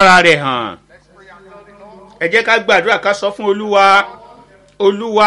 ara rẹ̀ hàn. ẹ jẹ́ ká gbàdúrà ká sọ fún olúwa. olúwa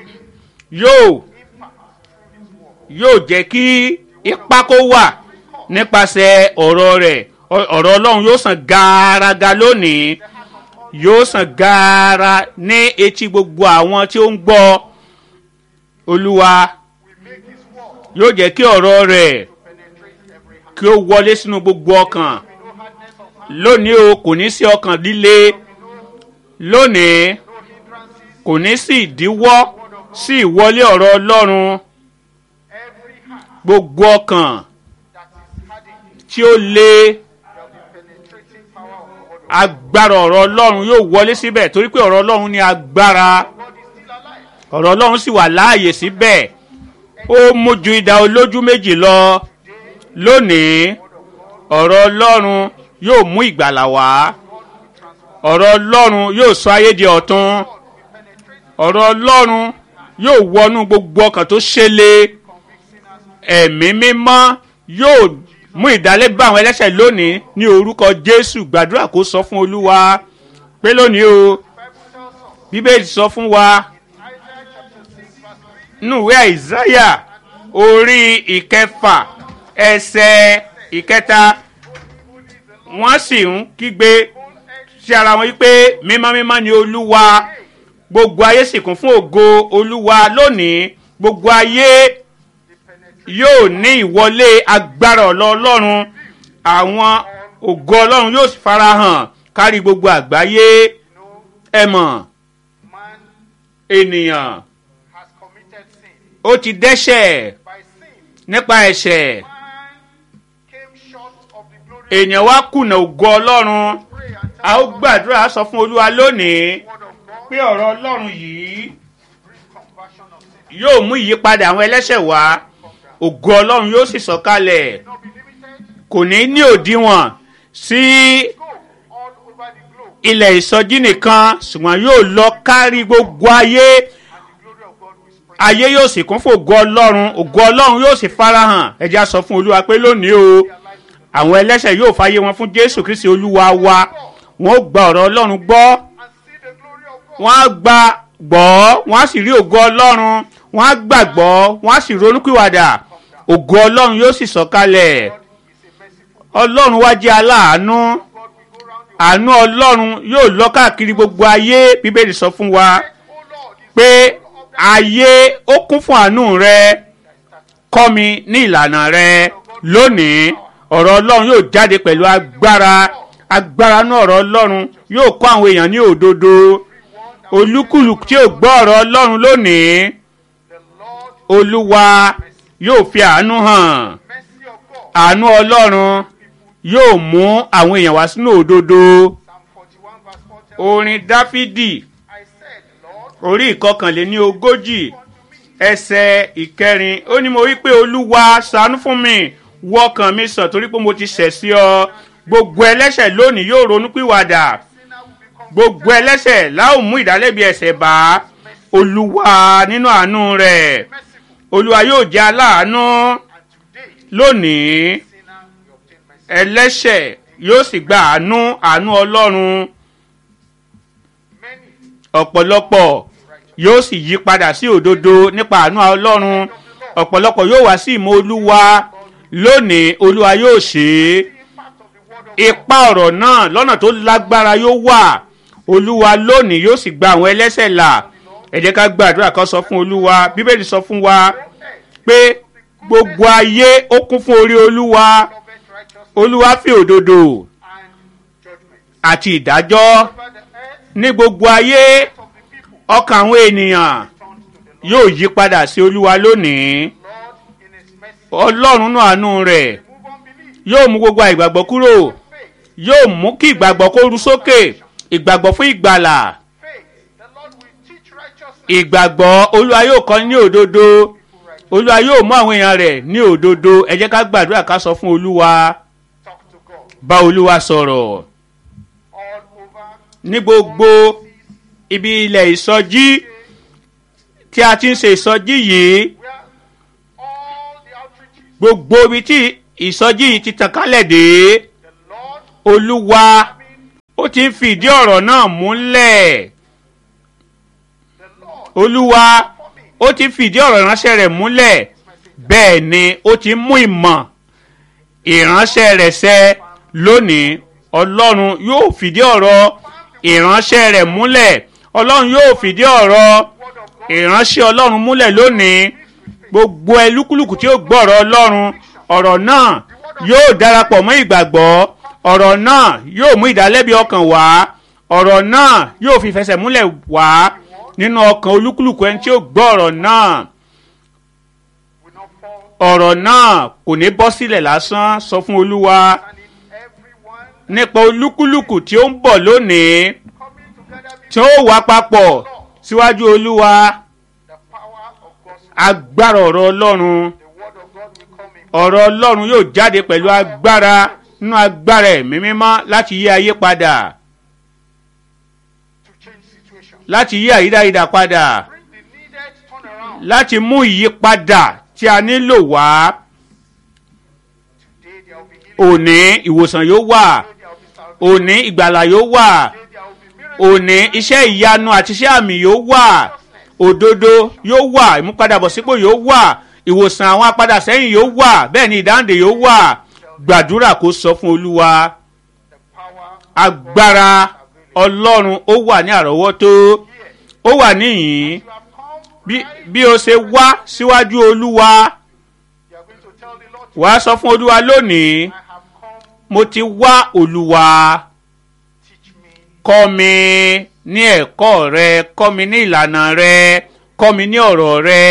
yóò jẹ́ kí ipa kó wà nípasẹ̀ ọ̀rọ̀ rẹ̀. ọ̀rọ̀ ọlọ́run yóò sàn gàràgà lónìí, yóò sàn gàrà ní etí gbogbo àwọn tí ó ń gbọ́. olúwa yóò jẹ́ kí ọ̀rọ̀ rẹ̀ kí ó wọlé sínú gbogbo ọkàn. lónìí o kò ní sí ọkàn líle. lónìí kò ní sí ìdíwọ́ sí ìwọlé ọ̀rọ̀ ọlọ́run. gbogbo ọkàn tí ó le, agbára ọ̀rọ̀ ọlọ́run yóò wọlé síbẹ̀, torí pé ọ̀rọ̀ ọlọ́run ní agbára. ọ̀rọ̀ ọlọ́run sì wà láàyè síbẹ̀. ó mú ju idà olójú méjì lọ. lónìí ọ̀rọ̀ ọlọ́run yóò mú ìgbàlà wá. ọ̀rọ̀ ọlọ́run yóò sọ ayé di ọ̀tun. ọ̀rọ̀ ọlọ́run yóò wọnú gbogbo ọkàn tó ṣẹlẹ̀. ẹ̀mí mímọ́ yóò mú ìdálẹ́ bá àwọn ẹlẹ́ṣẹ̀ lónìí ní orúkọ Jésù. gbàdúrà kó sọ fún olúwa pé lónìí o, bíbélì sọ fún wa nínú ìwé Àìsáyà orí 6 ẹsẹ̀ 3, wọ́n sì ń kígbe sí ara wọn wípé mímọ́ mímọ́ ni olúwa, gbogbo ayé sì kún fún ògo olúwa. lónìí gbogbo ayé yóò ní ìwọlé agbára ọlọ́run. àwọn ògo ọlọ́run yóò sì farahàn kárí gbogbo àgbáyé. ẹ mọ̀, ènìyàn ó ti dẹ́ṣẹ̀. nípa ẹ̀ṣẹ̀ ènìyàn wá kùnà ògo ọlọ́run. a ó gbàdúrà sọ fún olúwa lónìí pé ọ̀rọ̀ ọlọ́run yìí yóò mú ìyípadà àwọn ẹlẹ́ṣẹ̀ wá. ògo ọlọ́run yóò sì sọ̀kalẹ̀. kò ní òdiwọ̀n sí ilẹ̀ ìsọjí nìkan, ṣùgbọ́n yóò lọ kárí gbogbo ayé. ayé yóò sì kún fún ògo ọlọ́run. ògo ọlọ́run yóò sì farahàn. ẹ jẹ́ á sọ fún olúwa pé lónìí o, àwọn ẹlẹ́ṣẹ̀ yóò fàyè wọn fún Jésù Kristi olúwa wa. wọ́n ó gba ọ̀rọ̀ ọlọ́run gbọ́, wọ́n á gbàgbọ́, wọ́n á sì rí ògo ọlọ́run. wọ́n á gbàgbọ́, wọ́n á sì ronúpìwàdà. ògo ọlọ́run yóò sì sọ̀kalẹ̀. ọlọ́run wá jẹ́ aláàánú. àánú ọlọ́run yóò lọ káàkiri gbogbo ayé. bíbélì sọ fún wa pé ayé ó kún fún àánú rẹ, kọ́ mi ní ìlànà rẹ. lónìí ọ̀rọ̀ ọlọ́run yóò jáde pẹ̀lú agbára. agbára náà ọ̀rọ̀ ọlọ́run yóò kọ́ àwọn èèyàn ní òdodo. olúkúlùkù tí ò gbọ́ ọ̀rọ̀ ọlọ́run lónìí, olúwa yóò fi àánú hàn. àánú ọlọ́run yóò mú àwọn èèyàn wá sínú òdodo. orin Dáfídì orí 139 ẹsẹ̀ 4, ó ní mo wí pé olúwa ṣàánú fún mi, wo ọkàn mi sàn, torí pé mo ti ṣẹ̀ sí ọ. gbogbo ẹlẹ́ṣẹ̀ lónìí yóò ronúpìwàdà. gbogbo ẹlẹ́ṣẹ̀ la ó mú ìdálẹ́bi ẹ̀ṣẹ̀ bá. olúwa nínú àánú rẹ̀, olúwa yóò jẹ́ aláàánú. lónìí ẹlẹ́ṣẹ̀ yóò sì gba àánú ọlọ́run. ọ̀pọ̀lọpọ̀ yóò sì yí padà sí òdodo nípa àánú ọlọ́run. ọ̀pọ̀lọpọ̀ yóò wá sí ìmọ̀ olúwa. lónìí olúwa yóò ṣe é. ipa ọ̀rọ̀ náà lọ́nà tó lágbára yóò wà. olúwa lónìí yóò sì gba àwọn ẹlẹ́ṣẹ̀ là. ẹ jẹ́ ká gbàdúrà kan sọ fún olúwa. bíbélì sọ fún wa pé gbogbo ayé ó kún fún orí olúwa. olúwa fi òdodo àti ìdájọ́ ní gbogbo ayé. ọkàn àwọn ènìyàn yóò yí padà sí olúwa lónìí. ọlọ́run náà àánú rẹ̀ yóò mú gbogbo àìgbàgbọ́ kúrò. yóò mú kí ìgbàgbọ́ kó ru sókè. ìgbàgbọ́ fún ìgbàlà. ìgbàgbọ́ olúwa yóò kọ́ ní òdodo. olúwa yóò mú àwọn èèyàn rẹ̀ ní òdodo. ẹ jẹ́ ká gbàdúrà ká sọ fún olúwa. bá olúwa sọ̀rọ̀ ní gbogbo ibi ilẹ̀ ìsọjí tí a ti ń ṣe ìsọjí yìí. gbogbo ibi tí ìsọjí yìí ti tàn kálẹ̀ dé, olúwa ó ti ń fìdí ọ̀rọ̀ náà múlẹ̀. Olúwa ó ti fìdí ọ̀rọ̀ ìránṣẹ́ rẹ̀ múlẹ̀, bẹ́ẹ̀ ni ó ti mú ìmọ̀ ìránṣẹ́ rẹ̀ ṣẹ lónìí. Ọlọ́run yóò fìdí ọ̀rọ̀ ìránṣẹ́ rẹ̀ múlẹ̀. Ọlọ́run yóò fìdí ọ̀rọ̀ ìránṣẹ́ Ọlọ́run múlẹ̀ lónìí. Gbogbo ẹlúkúlùkù tí ó gbọ́ ọ̀rọ̀ Ọlọ́run, ọ̀rọ̀ náà yóò darapọ̀ mọ́ ìgbàgbọ́. Ọ̀rọ̀ náà yóò mú ìdálẹ́bi ọkàn wá. Ọ̀rọ̀ náà yóò fi fẹsẹ̀ múlẹ̀ wá nínú ọkàn olúkúlùkù ẹni tí ó gbọ́ ọ̀rọ̀ náà. Ọ̀rọ̀ náà kò ní bọ́ sílẹ̀ lásán. Sọ fún Olúwa nípa olúkúlùkù tí ó ń bọ̀ lónìí, tí ó wá papọ̀ síwájú Olúwa. Agbára ọ̀rọ̀ Ọlọ́run, ọ̀rọ̀ Ọlọ́run yóò jáde pẹ̀lú agbára, nínú agbára ẹ̀mí mímọ́ láti yí ayé padà, láti yí àyídáyidà padà, láti mú ìyípadà tí a nílò wá. Òní ìwòsàn yóò wà, òní ìgbàlà yóò wà, òní iṣẹ́ ìyanu àti iṣẹ́ àmì yóò wà, òdodo yóò wà, ìmúpadàbọ̀sípò yóò wà, ìwòsàn àwọn apadàsẹ́yìn yóò wà, bẹ́ẹ̀ ni ìdáǹdè yóò wà. Gbàdúrà kó sọ fún Olúwa. Agbára Ọlọ́run ó wà ní àrọ́wọ́tó, ó wà níhìn. Bí o ṣe wá síwájú Olúwa, wàá sọ fún Olúwa lónìí, mo ti wá Olúwa, kọ́ mi ní ẹ̀kọ́ rẹ, kọ́ mi ní ìlànà rẹ, kọ́ mi ní ọ̀rọ̀ rẹ.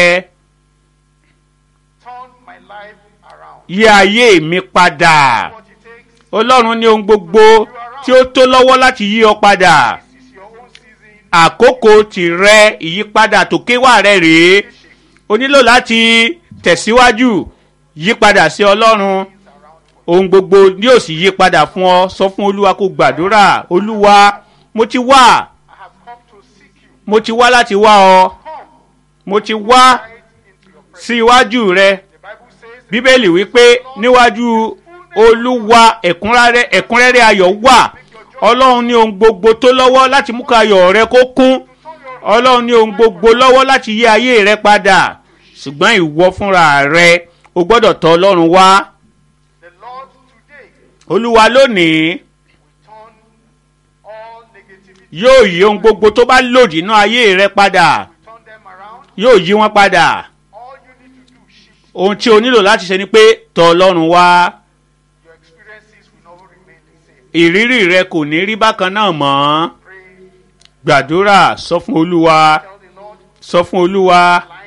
Yí ayé mi padà. Ọlọ́run ní ohun gbogbo tí ó tó lọ́wọ́ láti yí ọ padà. Àkókò tìrẹ ìyípadà tòkè wá rẹ rèé. O nílò láti tẹ̀síwájú, yí padà sí Ọlọ́run. Ohun gbogbo ni yóò sì yí padà fún ọ. Sọ fún Olúwa kó gbàdúrà. Olúwa, mo ti wá. Mo ti wá láti wá ọ. Mo ti wá sí iwájú rẹ. Bíbélì wípé níwájú Olúwa ẹ̀kúnrẹ́rẹ́ ayọ̀ wà. Ọlọ́run ní ohun gbogbo tó lọ́wọ́ láti mú kí ayọ̀ rẹ kó kún. Ọlọ́run ní ohun gbogbo lọ́wọ́ láti yí ayé rẹ padà. Ṣùgbọ́n ìwọ fúnra rẹ o gbọ́dọ̀ tọ̀ Ọlọ́run wá. Olúwa lónìí yóò yí ohun gbogbo tó bá lòdì nínú ayé rẹ padà. Yóò yí wọn padà. Ohun tí o nílò láti ṣe ni pé tọ̀ Ọlọ́run wá. Ìrírí rẹ kò ní rí bákan náà mọ́. Gbàdúrà, sọ fún Olúwa, sọ fún Olúwa,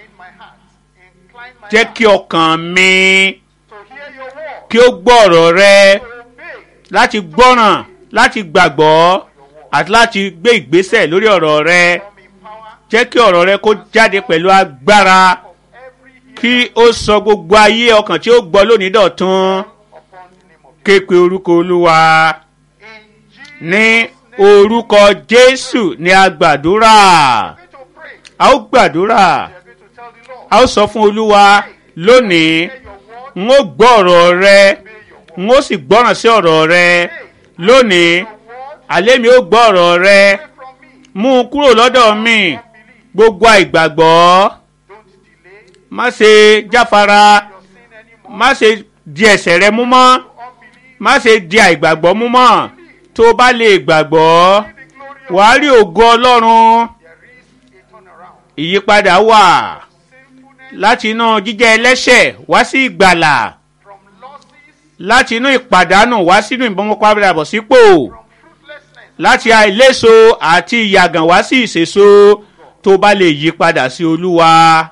jẹ́ kí ọkàn mi kí ó gbọ́ ọ̀rọ̀ rẹ, láti gbọ́ràn, láti gbàgbọ́ àti láti gbé ìgbésẹ̀ lórí ọ̀rọ̀ rẹ. Jẹ́ kí ọ̀rọ̀ rẹ kó jáde pẹ̀lú agbára, kí ó sọ gbogbo ayé ọkàn tí ó gbọ́ lónìí dọ̀tun. Ké pe orúkọ Olúwa. Ní orúkọ Jésù ni a gbàdúrà. A ó gbàdúrà. A ó sọ fún Olúwa lónìí, n ó gbọ́ ọ̀rọ̀ rẹ, n ó sì gbọ́ràn sí ọ̀rọ̀ rẹ. Lónìí, àlẹ́ mi ó gbọ́ ọ̀rọ̀ rẹ. Mú un kúrò lọ́dọ̀ mi gbogbo àìgbàgbọ́. Má ṣe jáfara, má ṣe di ẹ̀ṣẹ̀ rẹ mú mọ́, má ṣe di àìgbàgbọ́ mú mọ́. Tó o bá lè gbàgbọ́, wàá rí ògo Ọlọ́run. Ìyípadà wà láti inú jíjẹ́ ẹlẹ́ṣẹ̀ wá sí ìgbàlà, láti inú ìpàdánù wá sínú ìbọmọpábọ̀ sípò, láti àìléso àti ìyàgàn wá sí ìṣèso. Tó o bá lè yí padà sí Olúwa,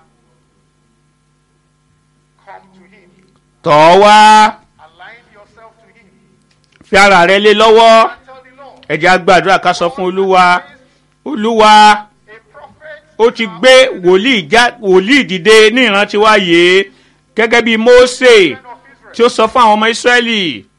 tọ̀ ọ́ wá, fi ara rẹ lé lọ́wọ́. Ẹ jẹ́ á gbàdúrà ká sọ fún Olúwa. Olúwa, ó ti gbé wòlíì dìde ní ìrántí wa yìí, gẹ́gẹ́ bí Mósè tí ó sọ fún àwọn ọmọ Ísírẹ́lì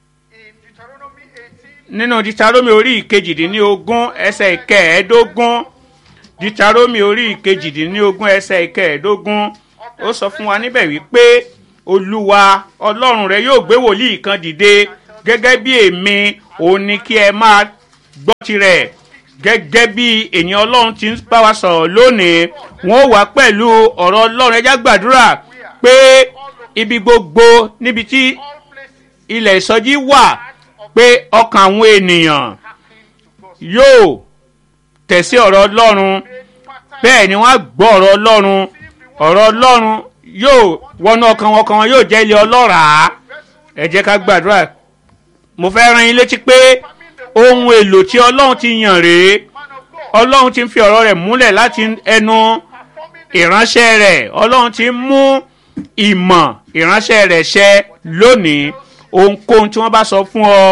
nínú Dítarómì orí ìkejìdínlógún ẹsẹ̀ ìkẹẹ̀ẹ́dógún. Dítarómì orí ìkejìdínlógún ẹsẹ̀ ìkẹẹ̀ẹ́dógún. Ó sọ fún wa níbẹ̀ wípé Olúwa Ọlọ́run rẹ yóò gbé wòlíì kan dìde gẹ́gẹ́ bí èmi, òun ni kí ẹ máa gbọ́ tirẹ̀ gẹ́gẹ́ bí ènìyàn ọlọ́run ti ń bá wa sọ̀rọ̀ lónìí wọ́n wà pẹ̀lú ọ̀rọ̀ ọlọ́run. ẹ jẹ́ gbàdúrà pé ibi gbogbo níbi tí ilẹ̀ ìsọjí wà pé ọkàn àwọn ènìyàn yóò tẹ̀sí ọ̀rọ̀ ọlọ́run bẹ́ẹ̀ ni wọ́n á gbọ́ ọ̀rọ̀ ọlọ́run. ọ̀rọ̀ ọlọ́run yóò wọnú ọkàn wọn yóò jẹ́ ilé ọlọ́ràá. ẹ jẹ́ ká gbàdúrà. mo fẹ́ rán yín létí pé ohun èlò tí ọlọ́run ti yàn rèé. ọlọ́run ti ń fi ọ̀rọ̀ rẹ̀ múlẹ̀ láti ẹnu ìránṣẹ́ rẹ̀. ọlọ́run ti ń mú ìmọ̀ ìránṣẹ́ rẹ̀ ṣẹ lónìí. ohunkóhun tí wọ́n bá sọ fún ọ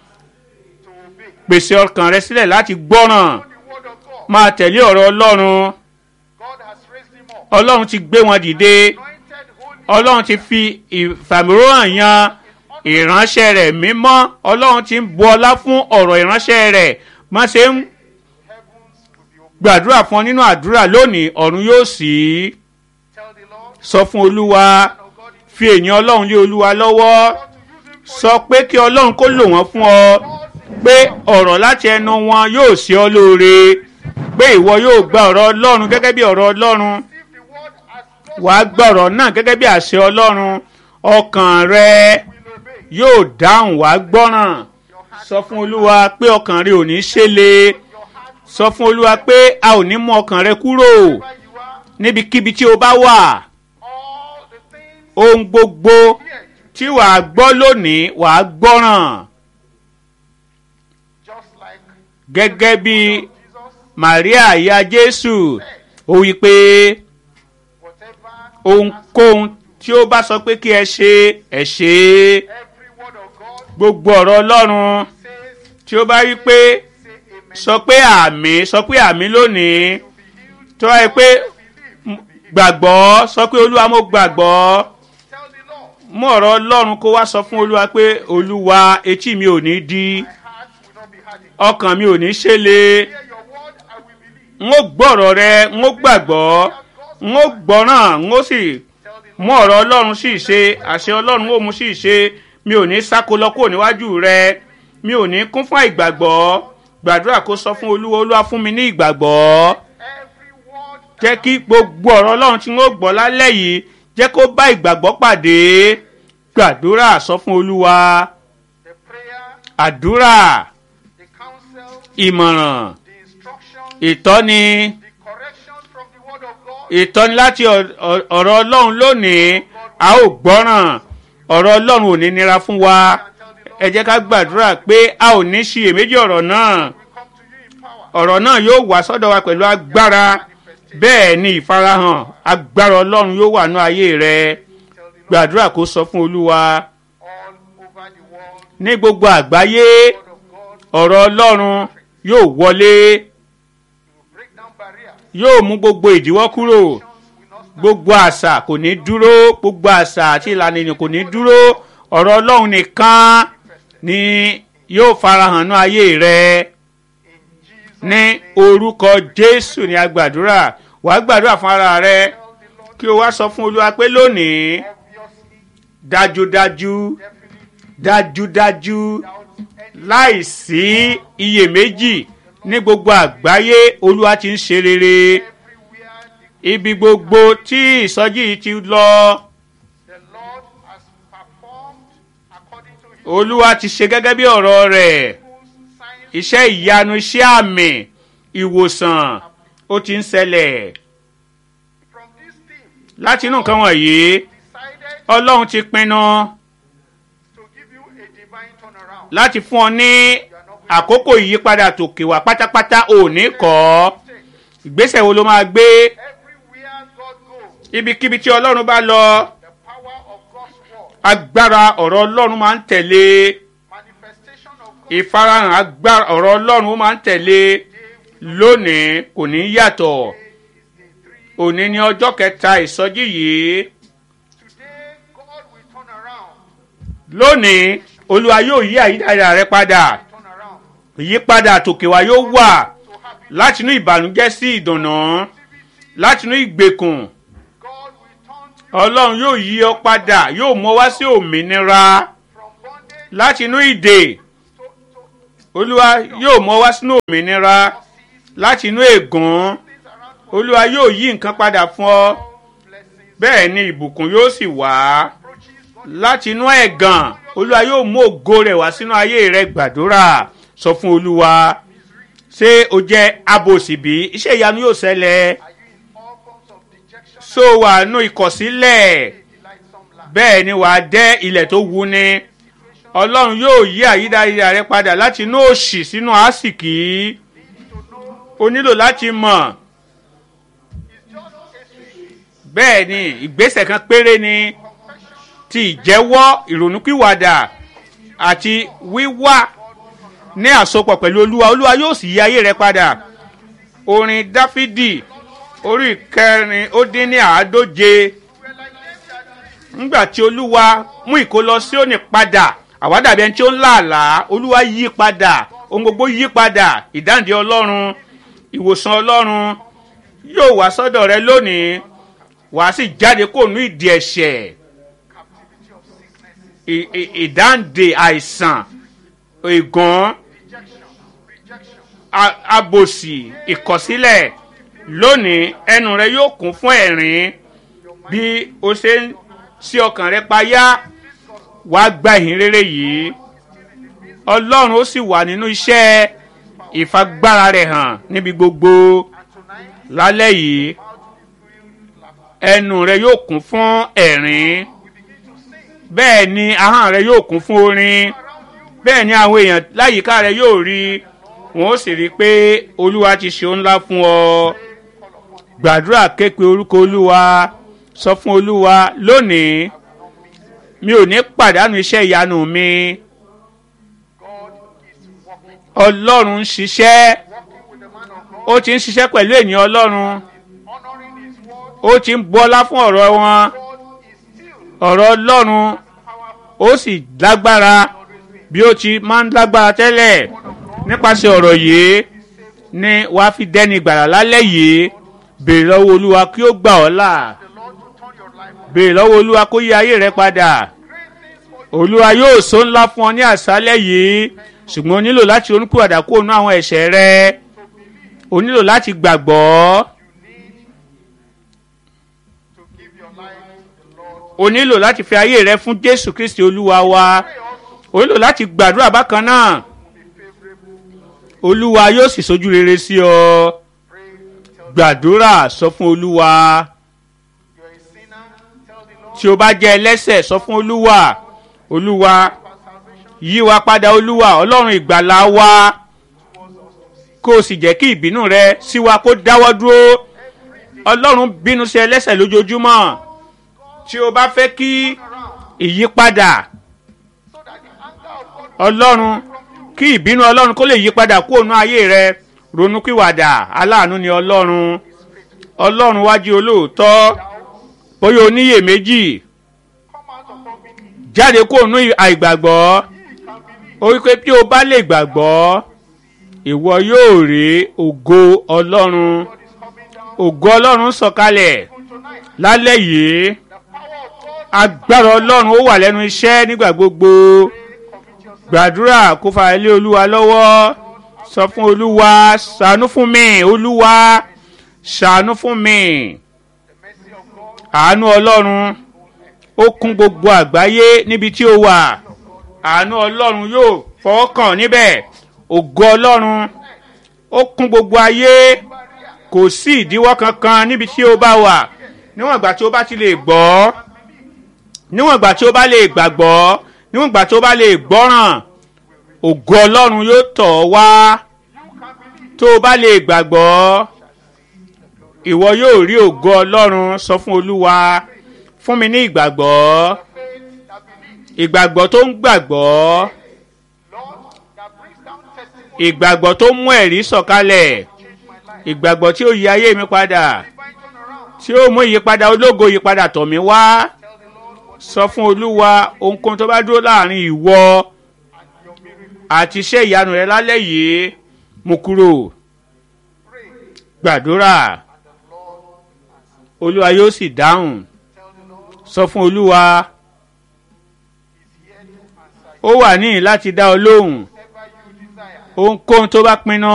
pèsè ọkàn rẹ sílẹ̀ láti gbọ́ràn. máa tẹ̀lé ọ̀rọ̀ ọlọ́run. ọlọ́run ti gbé wọn dìde. ọlọ́run ti fi ìfàmìíràn yan ìránṣẹ́ rẹ̀ mímọ́. ọlọ́run ti ń bu ọlá fún ọ̀rọ̀ ìránṣẹ́ rẹ̀. má ṣe ń gbàdúrà fún ọ nínú àdúrà lónìí ọ̀run yóò ṣí. sọ fún olúwa fi èèyàn ọlọ́run lé olúwa lọ́wọ́. sọ pé kí ọlọ́run kó lò wọ́n fún ọ pé ọ̀rọ̀ láti ẹnu wọn yóò ṣe ọ lóore pé ìwọ yóò gba ọ̀rọ̀ ọlọ́run gẹ́gẹ́ bí ọ̀rọ̀ ọlọ́run. wàá gba ọ̀rọ̀ náà gẹ́gẹ́ bí àṣẹ ọlọ́run. ọkàn rẹ yóò dáhùn wàá gbọ́ràn. sọ fún olúwa pé ọkàn rẹ ò ní ṣẹlẹ̀. sọ fún olúwa pé a ò ní mú ọkàn rẹ kúrò níbikíbi tí o bá wà. ohun gbogbo tí wàá gbọ́ lónìí wàá gbọ́ràn. gẹ́gẹ́ bí Màríà ìyá Jésù ó wí pé ohunkóhun tí ó bá sọ pé kí ẹ ṣe ẹ ṣe. gbogbo ọ̀rọ̀ ọlọ́run tí ó bá wí pé sọ pé àmín lónìí. tó wáyé pé gbàgbọ́ sọ pé olúwa mo gbàgbọ́. mú ọ̀rọ̀ ọlọ́run kó wá sọ fún olúwa pé olúwa etí mi ò ní di ọkàn mi ò ní ṣẹlẹ̀. n ó gbọ́rọ̀ rẹ n ó gbàgbọ́ n ó gbọ́ràn n ó sì mú ọ̀rọ̀ ọlọ́run sì ṣe àṣẹ ọlọ́run ó mú sì ṣe. mi ò ní sáko lọ kúrò níwájú rẹ. mi ò ní kún fún ìgbàgbọ́. gbàdúrà kó sọ fún olúwa olúwa fún mi ní ìgbàgbọ́. jẹ́ kí gbogbo ọ̀rọ̀ ọlọ́run tí n ó gbọ́ lálẹ́ yìí jẹ́ kó bá ìgbàgbọ́ pàdé. gbàdúrà sọ fún olúwa. àdúrà ìmọ̀ràn ìtọ́ni láti ọ̀rọ̀ ọlọ́run lónìí a ó gbọ́ràn. ọ̀rọ̀ ọlọ́run ò ní nira fún wa. ẹ jẹ́ ká gbàdúrà pé a ò ní ṣiyèméjì ọ̀rọ̀ náà. ọ̀rọ̀ náà yóò wá sọ́dọ̀ wa pẹ̀lú agbára. bẹ́ẹ̀ ni ìfarahàn agbára ọlọ́run yóò wà ní ayé rẹ. gbàdúrà kó sọ fún olúwa. ní gbogbo àgbáyé ọ̀rọ̀ ọlọ́run yóò wọlé. yóò mú gbogbo ìdíwọ́ kúrò. gbogbo àṣà kò ní dúró. gbogbo àṣà àti ìlànà ènìyàn kò ní dúró. ọ̀rọ̀ ọlọ́run nìkan ni yóò farahàn ní ayé rẹ. ní orúkọ Jésù ni a gbàdúrà. wàá gbàdúrà fún ara rẹ kí o wá sọ fún olúwa pé lónìí dájúdájú láìsí iyèméjì ní gbogbo àgbáyé olúwa ti ń ṣe rere. ibi gbogbo tí ìsọjí yìí ti lọ olúwa ti ṣe gẹ́gẹ́ bí ọ̀rọ̀ rẹ̀. iṣẹ́ ìyanu iṣẹ́ àmì ìwòsàn ó ti ń ṣẹlẹ̀. láti inú nǹkan wọ̀nyí ọlọ́run ti pinnu láti fún ọ ní àkókò ìyípadà tòkè wá pátápátá. ò ní kọ́ ìgbésẹ̀ wo ló máa gbé. ibikíbi tí ọlọ́run bá lọ agbára ọ̀rọ̀ ọlọ́run máa ń tẹ̀lé. ìfarahàn agbára ọ̀rọ̀ ọlọ́run ó máa ń tẹ̀lé. lónìí kò ní yàtọ̀. òní ni ọjọ́ kẹta ìsọjí yìí. lónìí olúwa yóò yí àyídáyà rẹ padà. ìyípadà tòkè wá yóò wà látinú ìbànújẹ́ sí ìdùnnú, látinú ìgbèkùn. Ọlọ́run yóò yí ọ padà, yóò mú wá sí òmìnira látinú ìdè olúwa yóò mú ọ wá sínú òmìnira láti inú ègún. olúwa yóò yí nǹkan padà fún ọ, bẹ́ẹ̀ ni ìbùkún yóò sì wá láti inú ẹ̀gàn. olúwa yóò mú ògo rẹ̀ wá sínú ayé rẹ. gbàdúrà, sọ fún olúwa, ṣé o jẹ́ abòsí bí? iṣẹ́ ìyanu yóò ṣẹlẹ̀. so wà nù ìkọ̀sílẹ̀, bẹ́ẹ̀ ni wàá dẹ́ ilẹ̀ tó wú ni. ọlọ́run yóò yí àyídáyídá rẹ padà láti inú òṣì sínú àsìkí. o nílò láti mọ̀, bẹ́ẹ̀ ni ìgbésẹ̀ kan péré ni ti ìjẹ́wọ́, ìrònúpìwàdà àti wíwá ní àsopọ̀ pẹ̀lú olúwa. olúwa yóò sì yí ayé rẹ padà. orin dáfídì orí 4:1. nígbà tí olúwa mú ìkólọ Síónì padà, àwa dàbí ẹni tí ó ń làálàá. olúwa yí padà, ohun gbogbo yí padà. ìdáǹdè ọlọ́run, ìwòsàn ọlọ́run yóò wá sọ́dọ̀ rẹ lónìí. wàá sì jáde kó nú ìdè ẹ̀ṣẹ̀, ìdáǹdè àìsàn, ègún, àbòsí, ìkọ̀sílẹ̀. lónìí ẹnu rẹ yóò kún fún ẹ̀rín bí o ṣe ń ṣí ọkàn rẹ payá. wàá gba ìhìn rere yìí. ọlọ́run ó sì wà nínú iṣẹ́ ìfagbára rẹ̀ hàn níbi gbogbo. lálẹ́ yìí ẹnu rẹ yóò kún fún ẹ̀rín, bẹ́ẹ̀ ni ahọ́n rẹ yóò kún fún orin. bẹ́ẹ̀ ni àwọn èèyàn láyìíká rẹ yóò rí, wọn ó sì rí i pé olúwa ti ṣe ńlá fún ọ. gbàdúrà, ké pe orúkọ olúwa, sọ fún olúwa, lónìí mi ò ní pàdánù iṣẹ́ ìyanu mi. ọlọ́run ń ṣiṣẹ́, ó ti ń ṣiṣẹ́ pẹ̀lú ènìyàn ọlọ́run. ó ti ń bọ́lá fún ọ̀rọ̀ wọn. ọ̀rọ̀ ọlọ́run ó sì lágbára bí ó ti máa ń lágbára tẹ́lẹ̀. nípasẹ̀ ọ̀rọ̀ yìí ni wàá fi dẹ́ni ìgbàlà lálẹ́ yìí. béèrè lọ́wọ́ olúwa kí ó gbà ọ́ là. béèrè lọ́wọ́ olúwa kó yí ayé rẹ padà. olúwa yóò so ńlá fún ọ ní àṣálẹ́ yìí, ṣùgbọ́n o nílò láti ronúpìwàdà kúrò nínú àwọn ẹ̀ṣẹ̀ rẹ. o nílò láti gbàgbọ́. o nílò láti fi ayé rẹ fún Jésù Kristi olúwa wa. o nílò láti gbàdúrà bákan náà. olúwa yóò sì sojú rere sí ọ. gbàdúrà, sọ fún olúwa. tí o bá jẹ́ ẹlẹ́ṣẹ̀, sọ fún olúwa. olúwa yí wa padà. olúwa ọlọ́run ìgbàlà wa, kó o sì jẹ́ kí ìbínú rẹ sí wa kó dáwọ́ dúró. ọlọ́run bínú sí ẹlẹ́ṣẹ̀ lójoojúmọ́. tí o bá fẹ́ kí ìyípadà ọlọ́run, kí ìbínú ọlọ́run kó lè yípadà kúrò nínú ayé rẹ, ronúpìwàdà. aláàánú ni ọlọ́run. ọlọ́run wájú olóòótọ́. bóyá oníyèméjì, jáde kúrò nínú àìgbàgbọ́. ó wí pé bí o bá lè gbàgbọ́, ìwọ yóò rí ògo ọlọ́run. ògo ọlọ́run sọ̀kalẹ̀ lálẹ́ yìí. agbára ọlọ́run ó wà lẹ́nu iṣẹ́ nígbà gbogbo. gbàdúrà, kó fa ilé olúwa lọ́wọ́. sọ fún olúwa, ṣàánú fún mi. olúwa ṣàánú fún mi. àánú ọlọ́run ó kún gbogbo àgbáyé níbi tí ó wà. àánú ọlọ́run yóò fọwọ́ kàn níbẹ̀. ògo ọlọ́run ó kún gbogbo ayé. kò sí ìdíwọ́ kankan níbi tí ó bá wà. níwọ̀n ìgbà tí ó bá ti lè gbọ́, níwọ̀n ìgbà tí ó bá lè gbàgbọ́, níwọ̀n ìgbà tí ó bá lè gbọ́ràn, ògo ọlọ́run yóò tọ̀ ọ́ wá. tó o bá lè gbàgbọ́, ìwọ yóò rí ògo ọlọ́run. sọ fún olúwa, fún mi ní ìgbàgbọ́. ìgbàgbọ́ tó ń gbàgbọ́. ìgbàgbọ́ tó mú ẹ̀rí sọ̀kalẹ̀. ìgbàgbọ́ tí ó yí ayé mi padà, tí ó mú ìyípadà ológo ìyípadà tọ̀ mí wá. sọ fún olúwa, ohunkóhun tó bá dúró láàrin ìwọ àti iṣẹ́ ìyanu rẹ lálẹ́ yìí, mú kúrò. gbàdúrà, olúwa yóò sì dáhùn. sọ fún olúwa, ó wà níhìn láti dá ọ lóhùn. ohunkóhun tó bá pinnu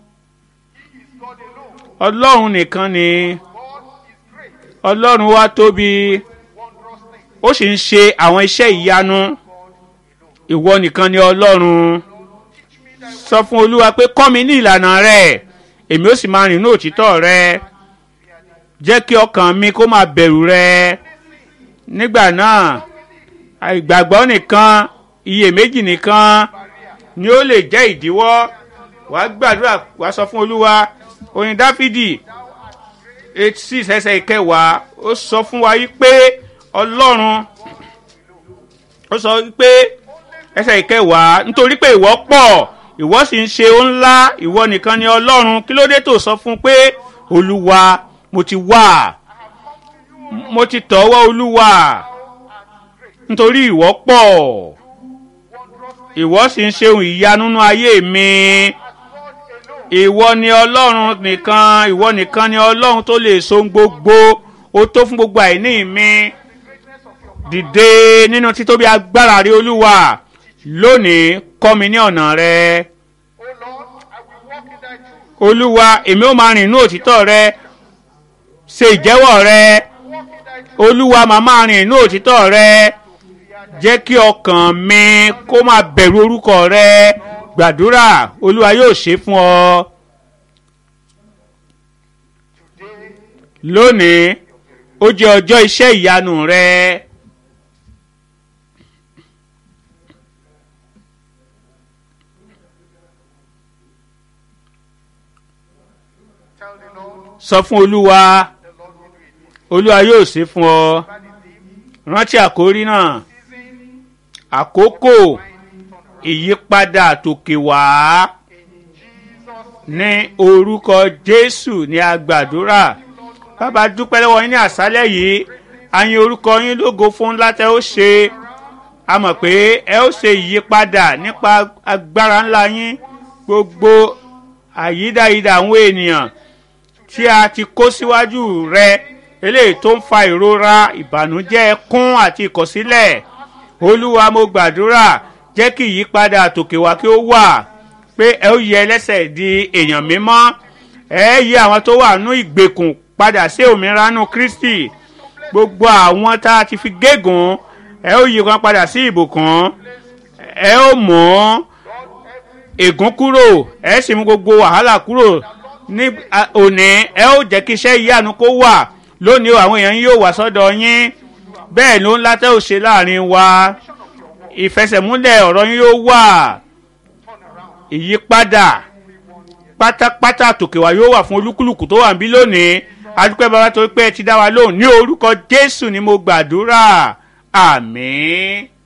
ọlọ́run nìkan ni ọlọ́run wá tóbi ó sì ń ṣe àwọn iṣẹ́ ìyanu ìwọ nìkan ni ọlọ́run sọ fún olúwa pé kọ́ mi ní ìlànà rẹ èmi ó sì máa rìn ní òtítọ́ rẹ jẹ́ kí ọkàn mi kó máa bẹ̀rù rẹ nígbà náà ìgbàgbọ́ nìkan iyèméjì nìkan ni ó lè jẹ́ ìdíwọ́ wàá gbàdúrà wàá sọ fún olúwa orin dáfídì 86 ẹsẹ̀ ìkẹwàá ó sọ fún wa yìí pé ọlọ́run ó sọ pé ẹsẹ̀ ìkẹwàá nítorí pé ìwọ pọ̀ ìwọ sì ń ṣe ohun ńlá ìwọ nìkan ni ọlọ́run kí ló dé tó sọ fún pé olúwa mo ti wá mo ti tọ̀wọ́ olúwa nítorí ìwọ pọ̀ ìwọ sì ń ṣe ohun ìyanu nínú ayé mi ìwọ ni ọlọ́run nìkan ìwọ nìkan ni ọlọ́run tó lè so gbogbo ó tó fún gbogbo àìní mi dìde nínú títóbi agbára rí olúwa lónìí kọ́ mi ní ọ̀nà rẹ olúwa èmi ó máa rìn ní òtítọ́ rẹ ṣe ìjẹ́wọ́ rẹ olúwa màá máa rìn ní òtítọ́ rẹ jẹ́ kí ọkàn mi kó máa bẹ̀rù orúkọ rẹ gbàdúrà olúwa yóò ṣe fún ọ lónìí ó jẹ́ ọjọ́ iṣẹ́ ìyanu rẹ. sọ fún olúwa olúwa yóò ṣe fún ọ rántí àkórí náà àkókò ìyípadà tòkè wá ní orúkọ jésù ní agbàdúrà bàbá dúpẹ́ lọ́wọ́ yín ní àṣálẹ́ yìí a yìn orúkọ yín lógo fún ńlá tẹ́ ó ṣe a mọ̀ pé ẹ ó ṣe ìyípadà nípa agbára ńlá yín gbogbo àyídáyidà àwọn ènìyàn tí a ti kó síwájú rẹ eléyìí tó ń fa ìrora ìbànújẹ́ ẹkún àti ìkọ̀sílẹ̀ olúwa mo gbàdúrà jẹ́ kí ìyípadà àtòkè wá kí ó wà pé ẹ ó yẹ ẹlẹ́ṣẹ̀ di èèyàn mímọ́ ẹ yí àwọn tó wà nú ìgbèkùn padà sí òmìnira nú kristi gbogbo àwọn tá a ti fi gégùn ẹ ó yí wọn padà sí ìbùkún ẹ ó mú ègún kúrò ẹ sì mú gbogbo wàhálà kúrò ní òní ẹ ó jẹ́ kí iṣẹ́ ìyanu kó wà lónìí àwọn èèyàn yóò wá sọ́dọ̀ yín bẹ́ẹ̀ ló ń látẹ́ ò ṣe láàrin wa ìfẹsẹ̀múlẹ̀ ọ̀rọ̀ yín yóò wà ìyípadà pátápátá tòkè wá yóò wà fún olúkúlùkù tó wà níbí lónìí adúpẹ́ bàbá torí pé ẹ ti dá wa lóhùn ní orúkọ jésù ni mo gbàdúrà àmín.